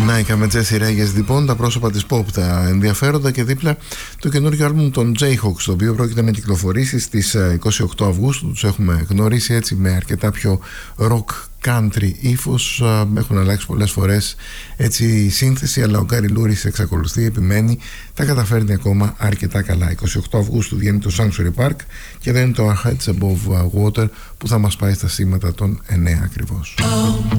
Νάικα με Τζέσι Ρέγες, λοιπόν, τα πρόσωπα της pop, τα ενδιαφέροντα, και δίπλα το καινούργιο άλμπουμ των Jayhawks, το οποίο πρόκειται να κυκλοφορήσει στις 28 Αυγούστου. Τους έχουμε γνωρίσει έτσι με αρκετά πιο rock country ύφος, έχουν αλλάξει πολλές φορές έτσι η σύνθεση, αλλά ο Γκάρι Λούρις εξακολουθεί, επιμένει, τα καταφέρνει ακόμα αρκετά καλά. 28 Αυγούστου βγαίνει το Sanctuary Park και δεν είναι το Our Heads Above Water που θα μας πάει στα σήματα των 9 ακριβώς.